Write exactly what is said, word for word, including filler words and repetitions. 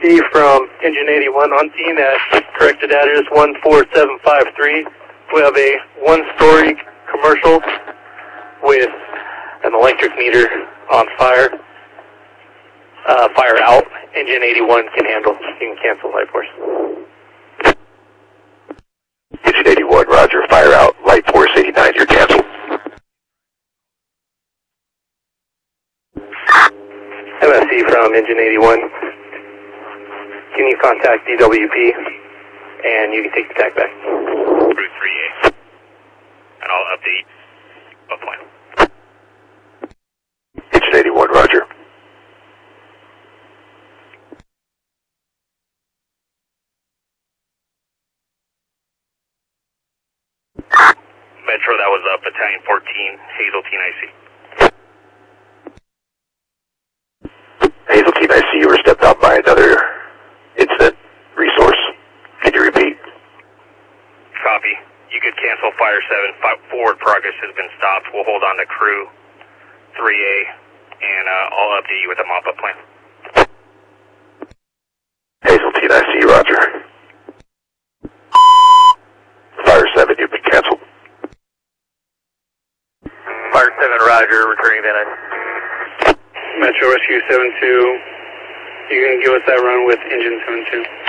C from Engine eighty-one on scene at corrected address one four seven five three. We have a one-story commercial with an electric meter on fire. Uh, fire out. Engine eighty-one can handle. You can cancel light force. Engine eighty-one, roger. Fire out. Light force eighty-nine, you're canceled. M S C from Engine eighty-one. Can you contact D W P and you can take the tack back? Route three A. And I'll update a plan. Engine eighty-one, roger. Metro, that was uh, Battalion fourteen, Hazeltine I C. Hazeltine, I see you were stepped out by another incident resource. Can you repeat? Copy. You could cancel Fire seven. Forward progress has been stopped. We'll hold on to crew three A, and uh, I'll update you with a mop-up plan. Hazeltine, I see you, roger. Fire seven, you've been canceled. Fire seven, roger. Returning then. Metro Rescue seven two, you can give us that run with engine seven two.